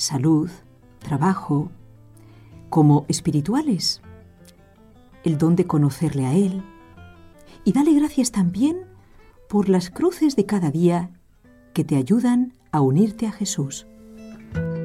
salud, trabajo, como espirituales, el don de conocerle a Él. Y dale gracias también por las cruces de cada día que te ayudan a unirte a Jesús.